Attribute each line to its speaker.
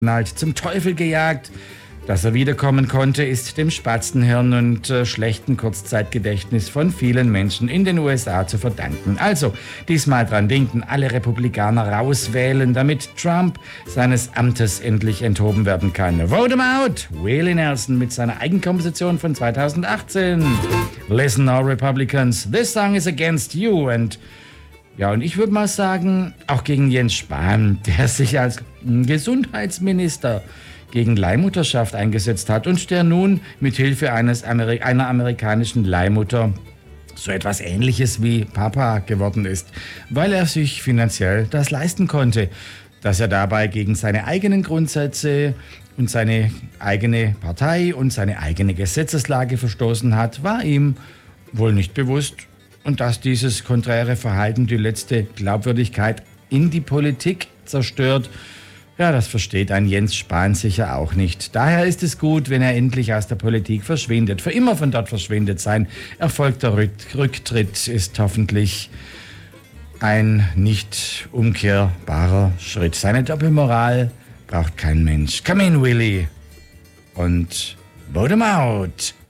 Speaker 1: zum Teufel gejagt. Dass er wiederkommen konnte, ist dem Spatzenhirn und schlechten Kurzzeitgedächtnis von vielen Menschen in den USA zu verdanken. Also, diesmal dran denken, alle Republikaner rauswählen, damit Trump seines Amtes endlich enthoben werden kann. Vote him out! Willie Nelson mit seiner Eigenkomposition von 2018. Listen, all Republicans, this song is against you. Und ich würde mal sagen, auch gegen Jens Spahn, der sich als Gesundheitsminister gegen Leihmutterschaft eingesetzt hat und der nun mit Hilfe einer amerikanischen Leihmutter so etwas Ähnliches wie Papa geworden ist, weil er sich finanziell das leisten konnte. Dass er dabei gegen seine eigenen Grundsätze und seine eigene Partei und seine eigene Gesetzeslage verstoßen hat, war ihm wohl nicht bewusst. Und dass dieses konträre Verhalten die letzte Glaubwürdigkeit in die Politik zerstört, das versteht ein Jens Spahn sicher auch nicht. Daher ist es gut, wenn er endlich aus der Politik verschwindet. Für immer von dort verschwindet. Sein erfolgter Rücktritt ist hoffentlich ein nicht umkehrbarer Schritt. Seine Doppelmoral braucht kein Mensch. Come in, Willie. Und vote him out.